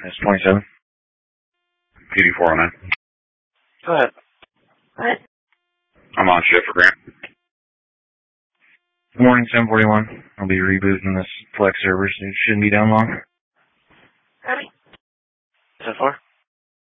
That's 27. PD409. Go ahead. What? I'm on shift for Grant. Good morning, 741. I'll be rebooting this Flex server, so it shouldn't be down long. Howdy. So far?